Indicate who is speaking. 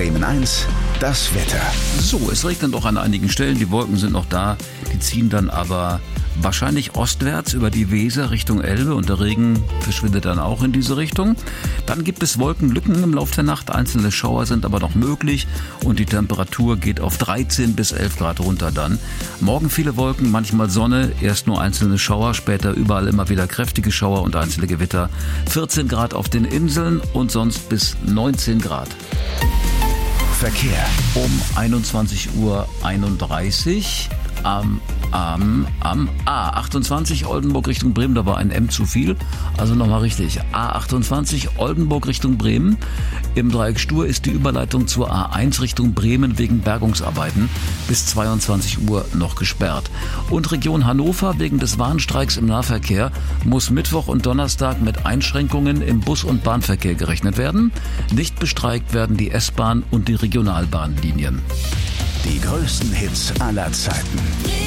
Speaker 1: Bremen 1, das Wetter.
Speaker 2: So, es regnet auch an einigen Stellen. Die Wolken sind noch da. Die ziehen dann aber wahrscheinlich ostwärts über die Weser Richtung Elbe und der Regen verschwindet dann auch in diese Richtung. Dann gibt es Wolkenlücken im Laufe der Nacht. Einzelne Schauer sind aber noch möglich und die Temperatur geht auf 13 bis 11 Grad runter dann. Morgen viele Wolken, manchmal Sonne, erst nur einzelne Schauer, später überall immer wieder kräftige Schauer und einzelne Gewitter. 14 Grad auf den Inseln und sonst bis 19 Grad.
Speaker 1: Verkehr.
Speaker 2: Um 21:31 Uhr am A28 Oldenburg Richtung Bremen, da war ein M zu viel, also nochmal richtig, A28 Oldenburg Richtung Bremen. Im Dreieck Stur ist die Überleitung zur A1 Richtung Bremen wegen Bergungsarbeiten bis 22 Uhr noch gesperrt. Und Region Hannover wegen des Warnstreiks im Nahverkehr muss Mittwoch und Donnerstag mit Einschränkungen im Bus- und Bahnverkehr gerechnet werden. Nicht bestreikt werden die S-Bahn und die Regionalbahnlinien.
Speaker 1: Die größten Hits aller Zeiten.